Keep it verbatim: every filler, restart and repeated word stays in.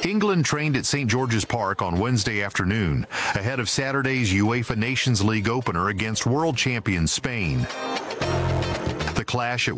England trained at Saint George's Park on Wednesday afternoon, ahead of Saturday's UEFA Nations League opener against world champion Spain. The clash at